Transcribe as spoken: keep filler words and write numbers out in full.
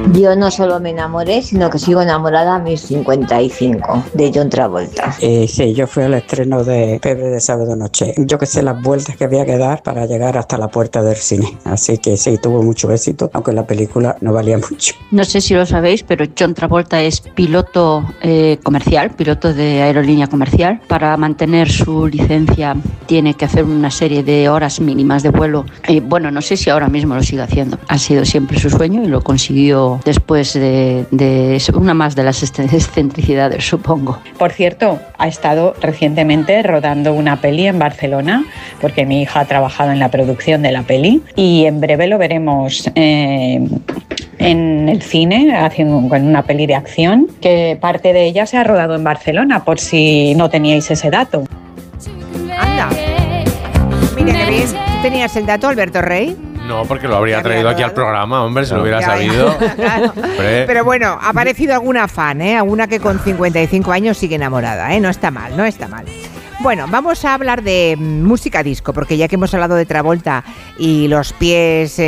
Yo no solo me enamoré, sino que sigo enamorada a mis cincuenta y cinco, de John Travolta. Eh, sí, yo fui al estreno de Pebre de Sábado Noche. Yo que sé las vueltas que había que dar para llegar hasta la puerta del cine. Así que sí, tuvo mucho éxito, aunque la película no valía mucho. No sé si lo sabéis, pero John Travolta es piloto eh, comercial, piloto de aerolínea comercial. Para mantener su licencia tiene que hacer una serie de horas mínimas de vuelo. Eh, bueno, no sé si ahora mismo lo sigue haciendo. Ha sido siempre su sueño y lo consiguió después de, de una más de las excentricidades, supongo. Por cierto, ha estado recientemente rodando una peli en Barcelona, porque mi hija ha trabajado en la producción de la peli, y en breve lo veremos eh, en el cine, haciendo una peli de acción, que parte de ella se ha rodado en Barcelona, por si no teníais ese dato. Anda. Mira qué bien. ¿Tú tenías el dato, Alberto Rey? No, porque lo habría traído aquí al programa, hombre, si lo hubiera Ya, sabido. claro. Pero bueno, ha aparecido alguna fan, ¿eh? Alguna que con cincuenta y cinco años sigue enamorada, ¿eh? No está mal, no está mal. Bueno, vamos a hablar de música disco, porque ya que hemos hablado de Travolta y los pies... Eh,